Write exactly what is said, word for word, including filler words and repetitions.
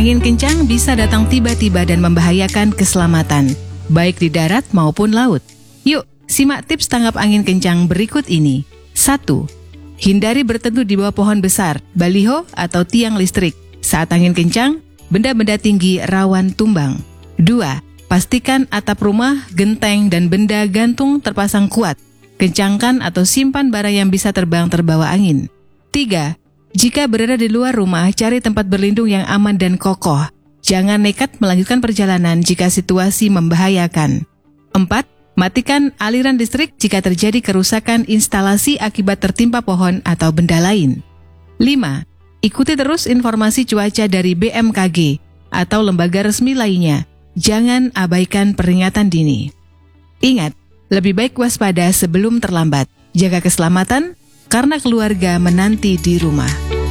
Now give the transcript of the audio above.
Angin kencang bisa datang tiba-tiba dan membahayakan keselamatan, baik di darat maupun laut. Yuk, simak tips tanggap angin kencang berikut ini. satu. Hindari berteduh di bawah pohon besar, baliho, atau tiang listrik. Saat angin kencang, benda-benda tinggi rawan tumbang. dua. Pastikan atap rumah, genteng, dan benda gantung terpasang kuat. Kencangkan atau simpan barang yang bisa terbang terbawa angin. tiga. Jika berada di luar rumah, cari tempat berlindung yang aman dan kokoh. Jangan nekat melanjutkan perjalanan jika situasi membahayakan. empat. Matikan aliran listrik jika terjadi kerusakan instalasi akibat tertimpa pohon atau benda lain. lima. Ikuti terus informasi cuaca dari B M K G atau lembaga resmi lainnya. Jangan abaikan peringatan dini. Ingat, lebih baik waspada sebelum terlambat. Jaga keselamatan, karena keluarga menanti di rumah.